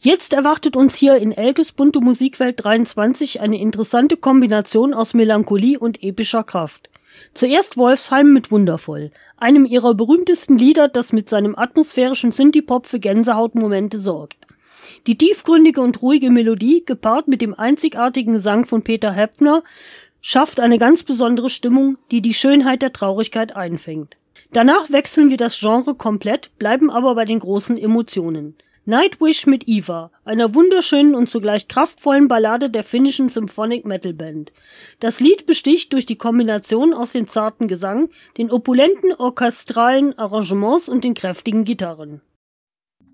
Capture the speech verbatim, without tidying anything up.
Jetzt erwartet uns hier in Elkes bunte Musikwelt dreiundzwanzig eine interessante Kombination aus Melancholie und epischer Kraft. Zuerst Wolfsheim mit Wundervoll, einem ihrer berühmtesten Lieder, das mit seinem atmosphärischen Synthie-Pop für Gänsehautmomente sorgt. Die tiefgründige und ruhige Melodie, gepaart mit dem einzigartigen Gesang von Peter Heppner, schafft eine ganz besondere Stimmung, die die Schönheit der Traurigkeit einfängt. Danach wechseln wir das Genre komplett, bleiben aber bei den großen Emotionen. Nightwish mit Eva, einer wunderschönen und zugleich kraftvollen Ballade der finnischen Symphonic Metal Band. Das Lied besticht durch die Kombination aus dem zarten Gesang, den opulenten orchestralen Arrangements und den kräftigen Gitarren.